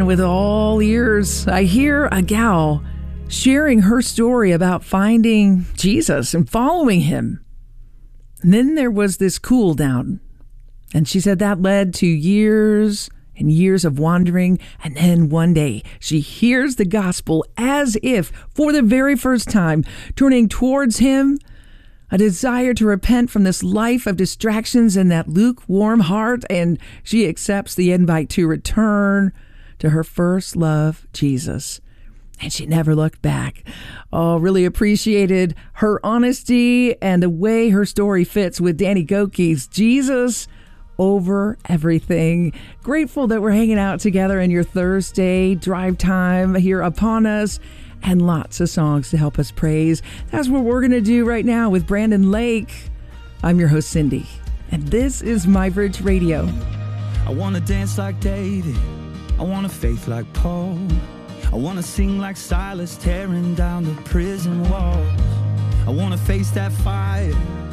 with all ears. I hear a gal sharing her story about finding Jesus and following him. And then there was this cool down. And she said that led to years and years of wandering. And then one day she hears the gospel as if for the very first time, turning towards him, a desire to repent from this life of distractions and that lukewarm heart. And she accepts the invite to return to her first love, Jesus. And she never looked back. Oh, really appreciated her honesty and the way her story fits with Danny Gokey's Jesus over everything. Grateful that we're hanging out together in your Thursday drive time here upon us, and lots of songs to help us praise. That's what we're going to do right now with Brandon Lake. I'm your host, Cindy, and this is MyBridge Radio. I want to dance like David. I want a faith like Paul. I want to sing like Silas, tearing down the prison walls. I want to face that fire